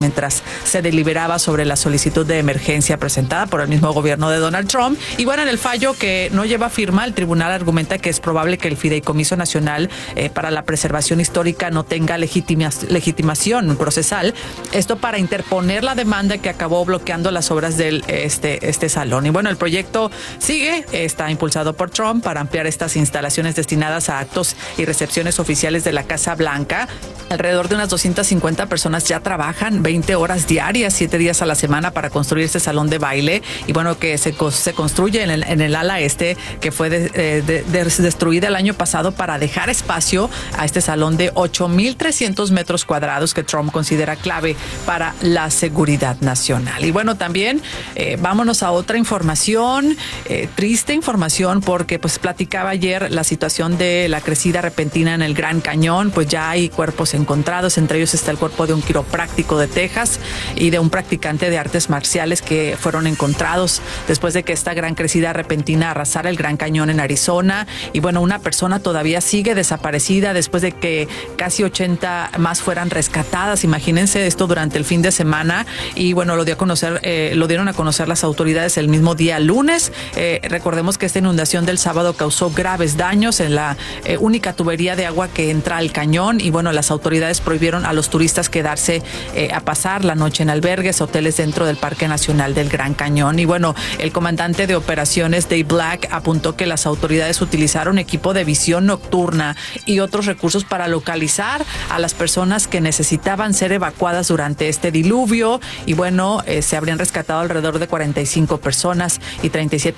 mientras se deliberaba sobre la solicitud de emergencia presentada por el mismo gobierno de Donald Trump. Y bueno, en el fallo que no lleva firma, el tribunal argumenta que es probable que el Fideicomiso Nacional para la Preservación Histórica no tenga legitimación procesal. Esto para interponer la demanda que acabó bloqueando las obras de este salón. Y bueno, el proyecto sigue, está impulsado por Trump para ampliar estas instalaciones destinadas a actos y recepciones oficiales de la Casa Blanca. Alrededor de unas 250 personas ya trabajan 20 horas diarias, 7 días a la semana para construir este salón de baile. Y bueno, que se construye en el ala este, que fue destruida el año pasado para dejar espacio a este salón de 8,300 metros cuadrados que Trump considera clave para la seguridad nacional. Y bueno, también vámonos a otra información, triste información, porque pues platicaba ayer la situación de la crecida repentina en el Gran Cañón. Pues ya hay cuerpos encontrados, entre ellos está el cuerpo de un quiropráctico de Texas y de un practicante de artes marciales que fueron encontrados después de que esta gran crecida repentina arrasara el Gran Cañón en Arizona. Y bueno, una persona todavía sigue desaparecida después de que casi 80 más fueran rescatadas. Imagínense esto durante el fin de semana. Y bueno, lo dieron a conocer las autoridades el mismo día lunes. Recordemos que esta inundación del sábado causó graves daños en la única tubería de agua que entra al cañón. Y bueno, las autoridades prohibieron a los turistas quedarse a pasar la noche en albergues, hoteles dentro del Parque Nacional del Gran Cañón. Y bueno, el comandante de operaciones Dave Black apuntó que las autoridades utilizaron equipo de visión nocturna y otros recursos para localizar a las personas que necesitaban ser evacuadas durante este diluvio. Y bueno, se habrían rescatado alrededor de 45 personas y 37